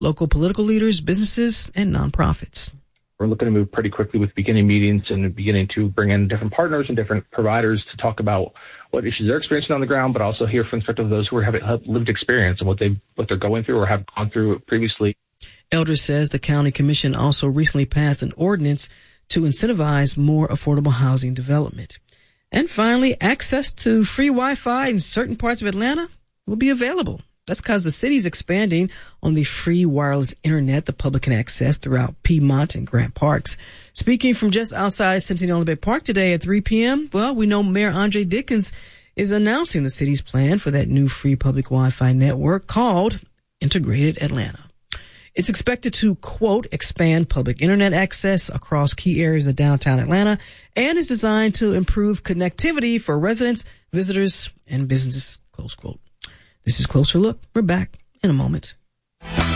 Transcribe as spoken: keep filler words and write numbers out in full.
local political leaders, businesses, and nonprofits. We're looking to move pretty quickly with beginning meetings and beginning to bring in different partners and different providers to talk about what issues they're experiencing on the ground, but also hear from the perspective of those who have lived experience and what they what they're going through or have gone through previously. Elders says the county commission also recently passed an ordinance to incentivize more affordable housing development. And finally, access to free Wi-Fi in certain parts of Atlanta will be available. That's because the city's expanding on the free wireless internet the public can access throughout Piedmont and Grant Parks. Speaking from just outside Centennial Bay Park today at three p.m., well, we know Mayor Andre Dickens is announcing the city's plan for that new free public Wi-Fi network called Integrated Atlanta. It's expected to, quote, expand public internet access across key areas of downtown Atlanta and is designed to improve connectivity for residents, visitors, and businesses, close quote. This is Closer Look. We're back in a moment.